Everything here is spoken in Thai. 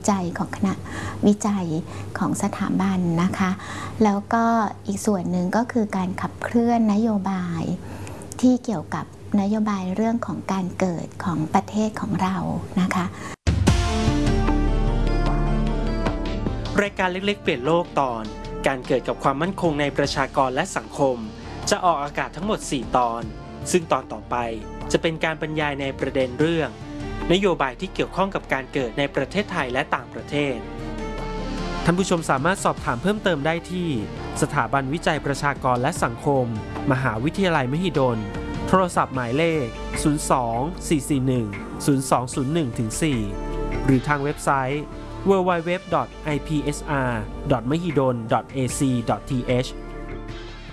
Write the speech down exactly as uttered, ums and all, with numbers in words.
จัยของคณะวิจัยของสถาบันนะคะแล้วก็อีกส่วนหนึ่งก็คือการขับเคลื่อนนโยบายที่เกี่ยวกับนโยบายเรื่องของการเกิดของประเทศของเรานะคะรายการเล็กๆเปลี่ยนโลกตอนการเกิดกับความมั่นคงในประชากรและสังคมจะออกอากาศทั้งหมดสี่ตอนซึ่งตอนต่อไปจะเป็นการบรรยายในประเด็นเรื่องนโยบายที่เกี่ยวข้องกับการเกิดในประเทศไทยและต่างประเทศท่านผู้ชมสามารถสอบถามเพิ่มเติมได้ที่สถาบันวิจัยประชากรและสังคมมหาวิทยาลัยมหิดลโทรศัพท์หมายเลขศูนย์ สอง สี่ สี่ หนึ่ง ศูนย์ สอง ศูนย์ หนึ่ง สี่ หรือทางเว็บไซต์ ดับเบิลยู ดับเบิลยู ดับเบิลยู ดอท ไอ พี เอส อาร์ ดอท มหิดล ดอท เอ ซี ดอท ที เอช